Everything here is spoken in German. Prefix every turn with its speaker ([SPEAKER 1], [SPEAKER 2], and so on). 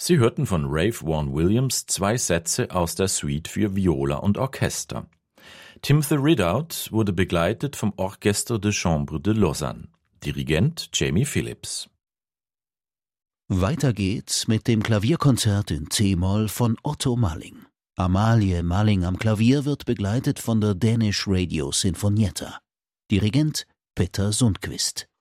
[SPEAKER 1] Sie hörten von Ralph Vaughan Williams 2 Sätze aus der Suite für Viola und Orchester. Timothy Ridout wurde begleitet vom Orchestre de Chambre de Lausanne. Dirigent Jamie Phillips.
[SPEAKER 2] Weiter geht's mit dem Klavierkonzert in C-Moll von Otto Malling. Amalie Malling am Klavier wird begleitet von der Danish Radio Sinfonietta. Dirigent Peter Sundqvist.